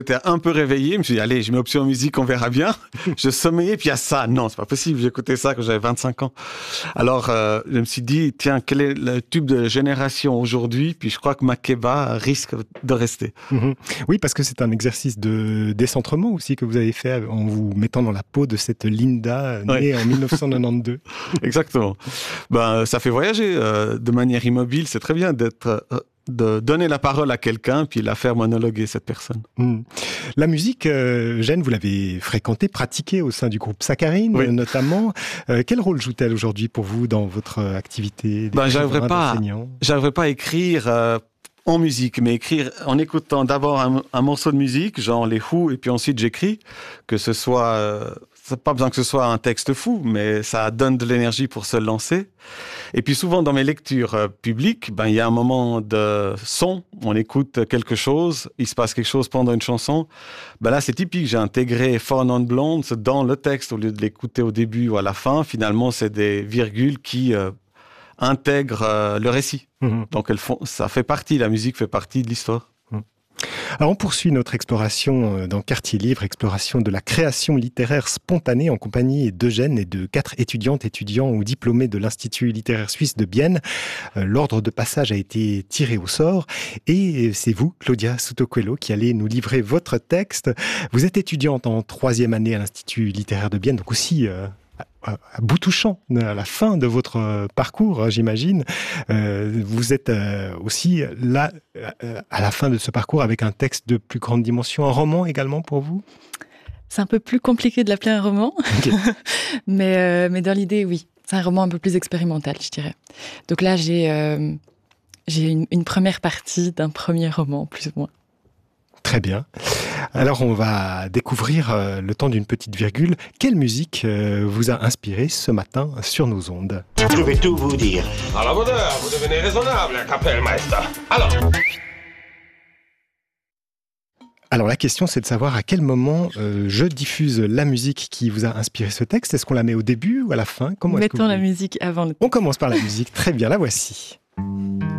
J'étais un peu réveillé, je me suis dit, allez, je mets option musique, on verra bien. Je sommeillais, puis il y a ça. Non, c'est pas possible, j'écoutais ça quand j'avais 25 ans. Alors, je me suis dit, tiens, quel est le tube de génération aujourd'hui? Puis je crois que Makeba risque de rester. Oui, parce que c'est un exercice de décentrement aussi que vous avez fait en vous mettant dans la peau de cette Linda née en 1992. Exactement. Ça fait voyager de manière immobile. C'est très bien de donner la parole à quelqu'un puis la faire monologuer cette personne. La musique, Jeanne, vous l'avez fréquentée, pratiquée au sein du groupe Saccharine, notamment. Quel rôle joue-t-elle aujourd'hui pour vous dans votre activité j'arriverais pas à écrire en musique, mais écrire en écoutant d'abord un morceau de musique, genre les Who, et puis ensuite j'écris, que ce soit... pas besoin que ce soit un texte fou, mais ça donne de l'énergie pour se lancer. Et puis souvent dans mes lectures publiques, il y a un moment de son, on écoute quelque chose, il se passe quelque chose pendant une chanson. Là, c'est typique, j'ai intégré Four Non Blondes dans le texte au lieu de l'écouter au début ou à la fin. Finalement, c'est des virgules qui intègrent le récit. Donc ça fait partie, la musique fait partie de l'histoire. Alors on poursuit notre exploration dans Quartier Livre, exploration de la création littéraire spontanée en compagnie d'Eugène et de 4 étudiantes, étudiants ou diplômés de l'Institut littéraire suisse de Bienne. L'ordre de passage a été tiré au sort et c'est vous, Claudia Souto-Coelho, qui allez nous livrer votre texte. Vous êtes étudiante en 3e année à l'Institut littéraire de Bienne, donc aussi... à bout touchant, à la fin de votre parcours, j'imagine. Vous êtes aussi là, à la fin de ce parcours, avec un texte de plus grande dimension, un roman également pour vous ? C'est un peu plus compliqué de l'appeler un roman, okay. mais dans l'idée, oui. C'est un roman un peu plus expérimental, je dirais. Donc là, j'ai une première partie d'un premier roman, plus ou moins. Très bien. Alors, on va découvrir, le temps d'une petite virgule, quelle musique vous a inspiré ce matin sur nos ondes. Je vais tout vous dire. À la bonne heure, vous devenez raisonnable, Kapellmeister. Alors, la question, c'est de savoir à quel moment je diffuse la musique qui vous a inspiré ce texte. Est-ce qu'on la met au début ou à la fin ? Mettons la musique avant le texte. On commence par la musique. Très bien, la voici.